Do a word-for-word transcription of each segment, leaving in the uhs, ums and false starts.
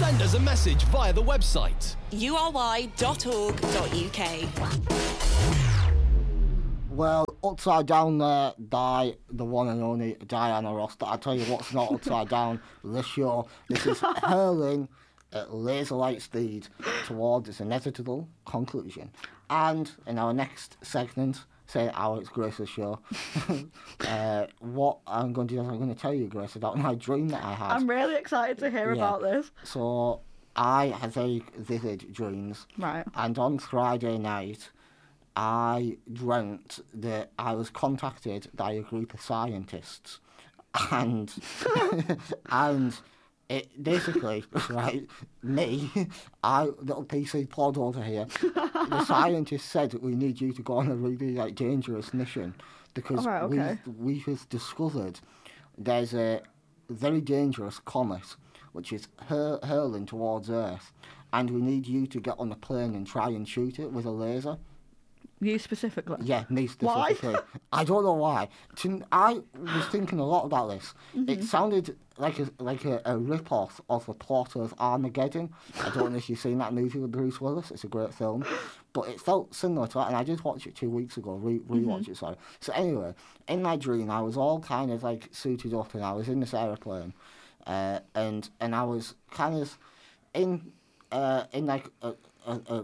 Send us a message via the website u r y dot org dot u k. Well, upside down there, Di, the one and only Diana Ross. I tell you what's not upside down, this show. This is hurling at laser light speed towards its inevitable conclusion. And in our next segment, say how it's Grace's show, uh, what I'm going to do is I'm going to tell you, Grace, about my dream that I had. I'm really excited to hear Yeah. about this. So I had very vivid dreams. Right. And on Friday night, I dreamt that I was contacted by a group of scientists, and and it basically, right, me, I, little P C pod over here, the scientists said that we need you to go on a really like dangerous mission because Alright, okay. we've, we've discovered there's a very dangerous comet which is hur- hurling towards Earth, and we need you to get on a plane and try and shoot it with a laser. You specifically? Yeah, me Why? specifically. I don't know why. To- I was thinking a lot about this. Mm-hmm. It sounded like a like a, a rip-off of the plot of Armageddon. I don't know if you've seen that movie with Bruce Willis. It's a great film. But it felt similar to that, and I did watch it two weeks ago, re- rewatch Mm-hmm. it, sorry. So anyway, in my dream, I was all kind of like suited up, and I was in this aeroplane, uh, and and I was kind of in uh, in like a, a, a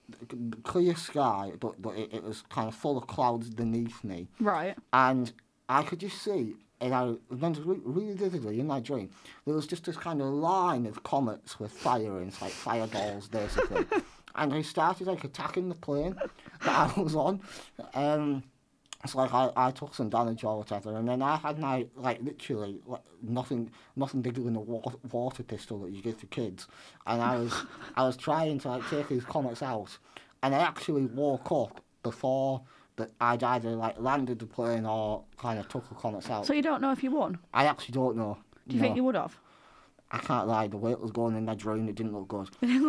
clear sky, but, but it, it was kind of full of clouds beneath me. Right. And I could just see, and I remember re- really vividly in my dream, there was just this kind of line of comets with fire in, like fireballs, basically. And they started like attacking the plane that I was on. Um, so like I, I took some damage or whatever, and then I had my like literally like, nothing nothing bigger than a wa- water pistol that you give to kids, and I was I was trying to like take these comets out, and I actually woke up before that I'd either like landed the plane or kind of took the comets out. So you don't know if you won? I actually don't know. Do you No. think you would have? I can't lie. The way it was going in my dream, it didn't look good.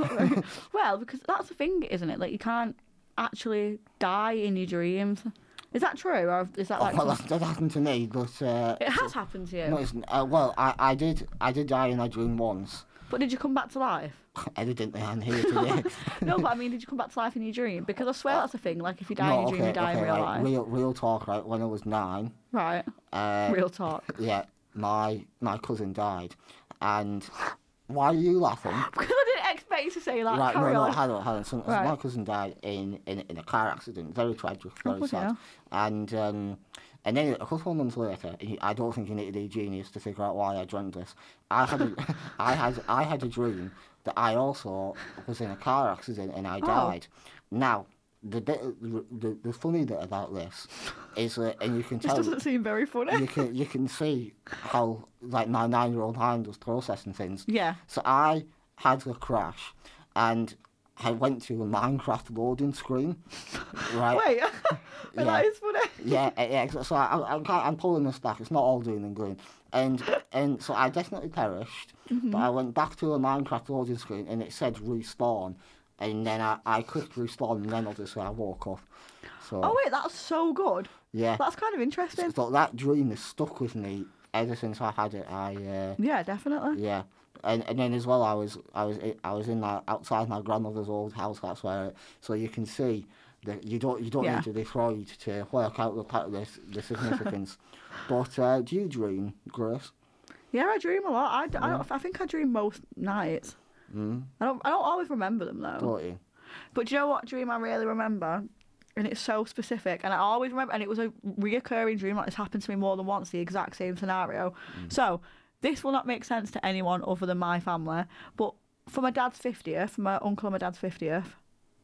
Well, because that's the thing, isn't it? Like, you can't actually die in your dreams. Is that true, or is that Oh, like... well, some- that, that happened to me, but uh, It has happened to you. no, it's, uh, well, I, I did I did die in my dream once. But did you come back to life? Evidently, I'm here today. No, but I mean, did you come back to life in your dream? Because I swear that's a thing. Like, if you die no, in your dream, okay, you die okay, in real right, life. real real talk. Right, when I was nine, Right. uh, Real talk. yeah, my my cousin died, and why are you laughing? Because I didn't expect you to say that. Right, Carry no, on. no, hold on, hold on. So, so Right. my cousin died in, in in a car accident, very tragic, very bloody sad. hell. And um, and then a couple of months later, he- I don't think you need to be a genius to figure out why I dreamt this. I had a, I had I had a dream that I also was in a car accident and I Oh. died. Now. The bit, the, the, the funny bit about this is that, and you can This tell, doesn't seem very funny. you can you can see how like my nine year old mind was processing things. Yeah. So I had a crash, and I went to a Minecraft loading screen. Right. Wait. Yeah. That is funny. Yeah, uh, yeah. So so I, I'm kind- I'm pulling this back. It's not all doom and gloom. And and so I definitely perished. Mm-hmm. But I went back to a Minecraft loading screen, and it said respawn. And then I, I clicked respawn, and then obviously I woke up. So Oh, wait, that's so good. yeah. That's kind of interesting. So that dream has stuck with me ever since I had it. I uh, Yeah, definitely. yeah, and and then as well, I was I was I was in my, outside my grandmother's old house. That's where, so you can see that you don't you don't Yeah. need to be Freud to work out the pa- the, the significance. But uh, do you dream, Grace? Yeah, I dream a lot. I, d- I, don't, I think I dream most nights. Mm. I don't I don't always remember them, though. Don't you? But do you know what dream I really remember? And it's so specific. And I always remember, and it was a reoccurring dream. Like, this happened to me more than once, the exact same scenario. So, this will not make sense to anyone other than my family. But for my dad's fiftieth, for my uncle and my dad's fiftieth,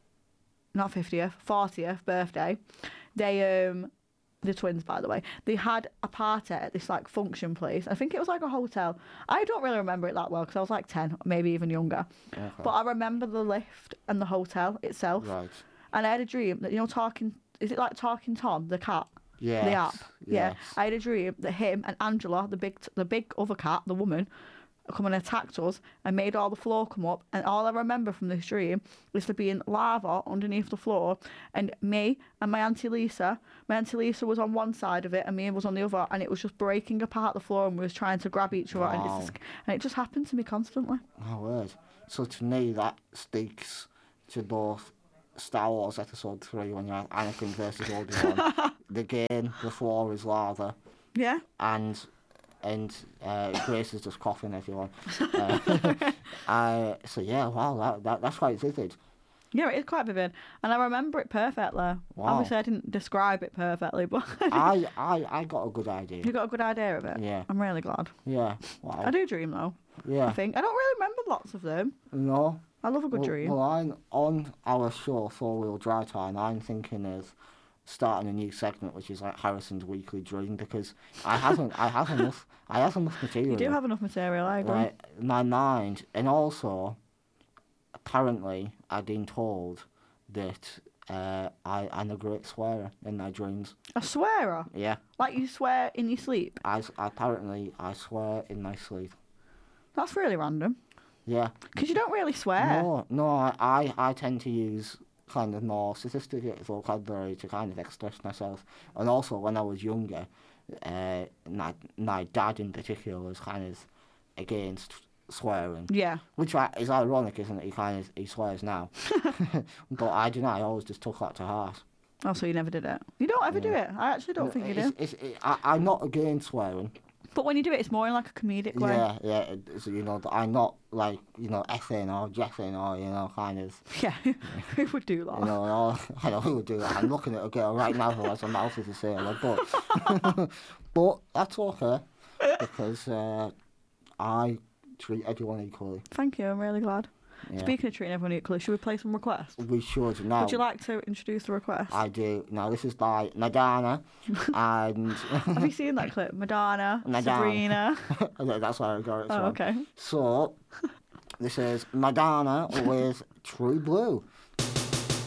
not fiftieth, fortieth birthday, they, um, the twins, by the way, they had a party at this, like, function place. I think it was like a hotel. I don't really remember it that well because I was like ten, maybe even younger. Okay. But I remember the lift and the hotel itself. Right. And I had a dream that, you know, talking, is it like Talking Tom, the cat? Yes. The app. Yeah. Yes. I had a dream that him and Angela, the big, the big other cat, the woman, come and attacked us and made all the floor come up. And all I remember from this dream is there being lava underneath the floor, and me and my auntie Lisa, my auntie Lisa was on one side of it and me was on the other, and it was just breaking apart the floor, and we was trying to grab each other, and, Wow. it's just, and it just happened to me constantly. Oh, word. So to me, that speaks to both Star Wars Episode three, when you're Anakin versus Obi-Wan. Again, the floor is lava, Yeah. and and uh, Grace is just coughing everyone. Uh, uh, so yeah, wow, that, that that's quite vivid. Yeah, it is quite vivid, and I remember it perfectly. Wow. Obviously, I didn't describe it perfectly, but I, I I got a good idea. you got a good idea of it. Yeah. I'm really glad. Yeah, wow. I do dream though. Yeah. I think I don't really remember lots of them. No. I love a good Well, dream. well, I'm on our show, Four Wheel Drive Time. I'm thinking of starting a new segment, which is like Harrison's weekly dream, because I haven't, I have enough, I have enough material. You do have enough material, I agree. Right, my mind, and also, apparently, I've been told that uh, I, I'm a great swearer in my dreams. A swearer? Yeah, Like you swear in your sleep? I s- apparently I swear in my sleep. That's really random. Yeah. Because you don't really swear. No, no, I, I, I tend to use kind of more sophisticated vocabulary to kind of express myself. And also, when I was younger, uh, my, my dad in particular was kind of against swearing. Yeah. Which I- is ironic, isn't it? He kind of he swears now. But I don't know, I always just took that to heart. Oh, so you never did it? You don't ever do it. I actually don't think you do. It's, it's, it, I, I'm not against swearing. But when you do it, it's more in like a comedic way. Yeah, yeah. it- So, you know, I'm not like, you know, effing or jeffing or, you know, kind of. Yeah. Who would do that? You know, and all, I know who would do that. I'm looking at a girl right now who has a mouth as a sailor, but but that's okay because uh, I treat everyone equally. Thank you. I'm really glad. Yeah. Speaking of treating everyone equally, should we play some requests? We should now. Would you like to introduce the request? I do. Now this is by Madonna, and Have you seen that clip? Madonna, Madonna. Sabrina. that's where I got it Oh, from. okay. So this is Madonna with True Blue.